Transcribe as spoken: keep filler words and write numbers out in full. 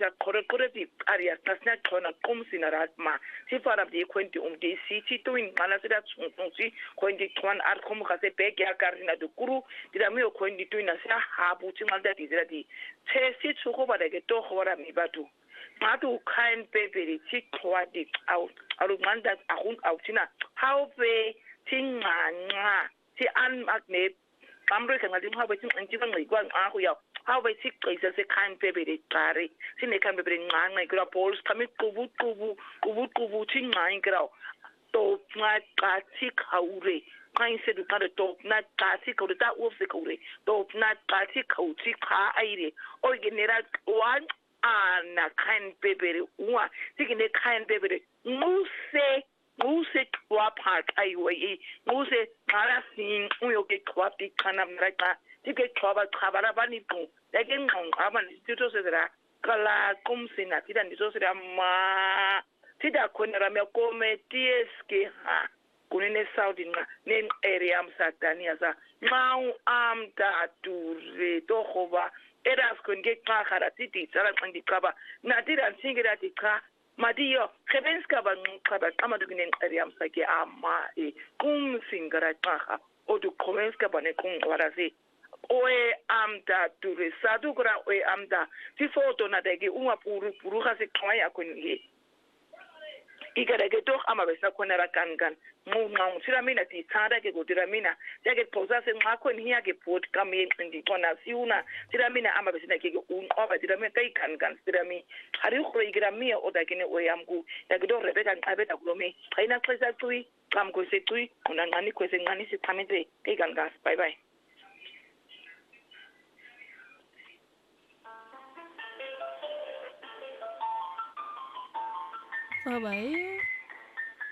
sa qore-qore di area tasna khona qumsina ratma si fara di kwenti umdi si ti to in mana sida tsungsi kwenti twan ar khum khase pe kya karina du kuru dira mi kwenti to ina sa habu tingalda di dira di che si tsuko ba de to khora mi batu matu kain peperi ti kwadi out alu manda ahun outina how be tinga ti an magne kamre kan ngadin ha ba tin anti kan ngai kwan a ho ya how be ti qisa se kain peperi qari sine kan peperi ngangai kra pols kami kubu kubu kubu kubu ti ngai kra to na ka ti khaure kain se du ka to na ka ti khaure ta of se khaure to na ka ti khauti kha aire o general one ana kain peperi wa ti ne kain peperi muse muse kwa park aiwe muse para sin uyo ke kwa ti kana mraka ti ke kwa ba khabara bani ku leke ngong aban instituto se dira kala kumsina ti dan diso se ma ti da konera me kometi eske ha kunene saudi nga ne area am satania sa mau am da dure to khoba eras konge ka kharati ti tsara ngi kaba na ti dan singira ti ka Madio, Kebenska Bankaba, Amadugin Ariam Saki Ama, Kum Singara Taha, or to Komenska Banekun Warazi. Oe amda to Resadukra, Oe amda, Tifoto Nadegi, Uma Puru, Puruha Sequoia Kungi. Ikarageto Amabesa Konera Kangan, Muna, Tiramina, Tada, Tiramina, Jacket Posas and Marco and Hiaki put coming in the Kona Siuna, Tiramina Amabesina, Un over Tiramina Kangan, Tirami, Hariku Gramia or Dakine Oyamgu, Yagdo Rebecca and Abeta Glome, Traina Tui, Kamko Setui, Unani Quesengani Tamite, Kagangas. Bye bye. Bye bye.